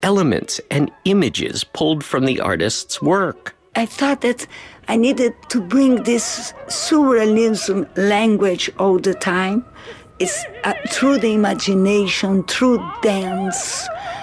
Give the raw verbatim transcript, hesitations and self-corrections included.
elements and images pulled from the artist's work. I thought that I needed to bring this surrealism language all the time. It's uh, through the imagination, through dance,